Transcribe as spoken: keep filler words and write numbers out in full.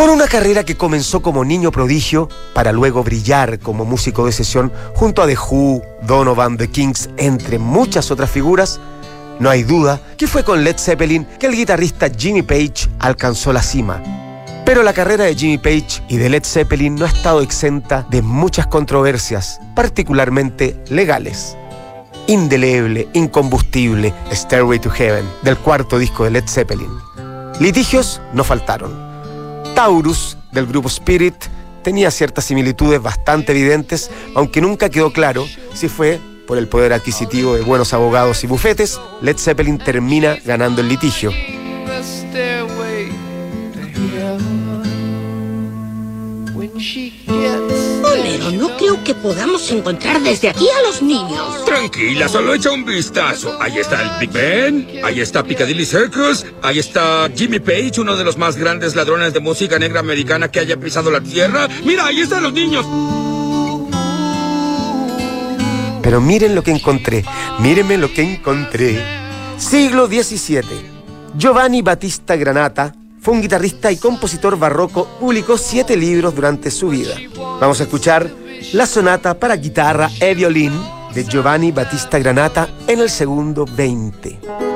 Con una carrera que comenzó como niño prodigio para luego brillar como músico de sesión junto a The Who, Donovan, The Kings, entre muchas otras figuras, no hay duda que fue con Led Zeppelin que el guitarrista Jimmy Page alcanzó la cima. Pero la carrera de Jimmy Page y de Led Zeppelin no ha estado exenta de muchas controversias, particularmente legales. Indeleble, incombustible, Stairway to Heaven, del cuarto disco de Led Zeppelin. Litigios no faltaron. Taurus, del grupo Spirit, tenía ciertas similitudes bastante evidentes, aunque nunca quedó claro si fue por el poder adquisitivo de buenos abogados y bufetes. Led Zeppelin termina ganando el litigio. Homero, no creo que podamos encontrar desde aquí a los niños. Tranquila, solo echa un vistazo. Ahí está el Big Ben, ahí está Piccadilly Circus, ahí está Jimmy Page, uno de los más grandes ladrones de música negra americana que haya pisado la tierra. Mira, ahí están los niños. Pero miren lo que encontré, mírenme lo que encontré. Siglo diecisiete. Giovanni Battista Granata fue un guitarrista y compositor barroco, publicó siete libros durante su vida. Vamos a escuchar la sonata para guitarra e violín de Giovanni Battista Granata en el segundo veinte.